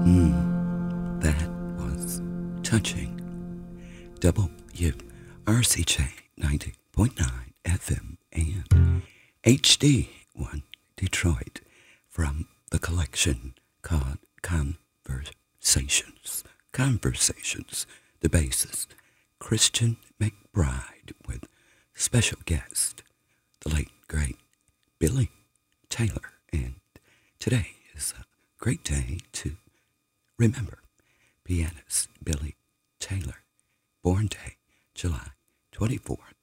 That was touching. WRCJ 90.9 FM and HD1 Detroit from the collection called Conversations. The bassist, Christian McBride, with special guest, the late, great Billy Taylor. And today is a great day to remember pianist Billy Taylor, born day July 24th,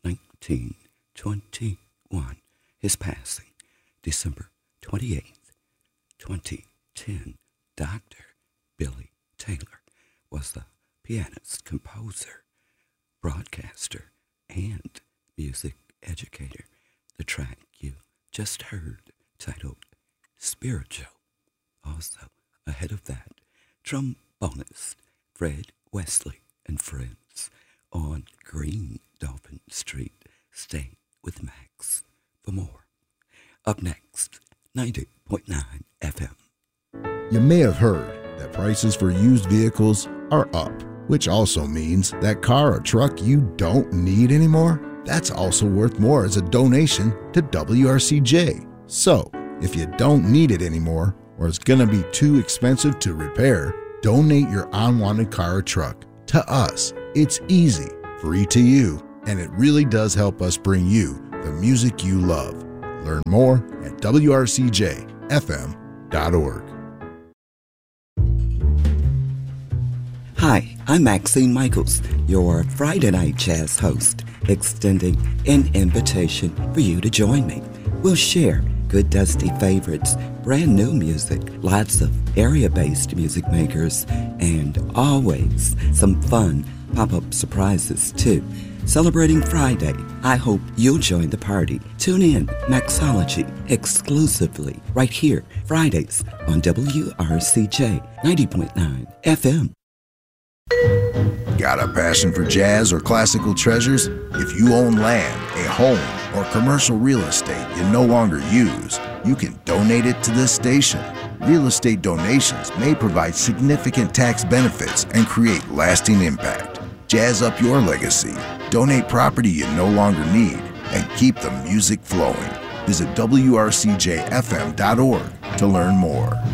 1921. His passing December 28th, 2010. Dr. Billy Taylor was the pianist, composer, broadcaster, and music educator. The track you just heard, titled Spiritual. Also, ahead of that, trombonist Fred Wesley and Friends on Green Dolphin Street. Stay with Max for more. Up next, 90.9 FM. You may have heard that prices for used vehicles are up, which also means that car or truck you don't need anymore, that's also worth more as a donation to WRCJ. So, if you don't need it anymore, or it's going to be too expensive to repair, donate your unwanted car or truck to us. It's easy, free to you, and it really does help us bring you the music you love. Learn more at WRCJFM.org. Hi, I'm Maxine Michaels, your Friday Night Jazz host, extending an invitation for you to join me. We'll share good dusty favorites, brand new music, lots of area-based music makers, and always some fun pop-up surprises too. Celebrating Friday, I hope you'll join the party. Tune in, Maxology, exclusively right here, Fridays on WRCJ 90.9 FM. Got a passion for jazz or classical treasures? If you own land, a home, or commercial real estate you no longer use, you can donate it to this station. Real estate donations may provide significant tax benefits and create lasting impact. Jazz up your legacy. Donate property you no longer need and keep the music flowing. Visit WRCJFM.org to learn more.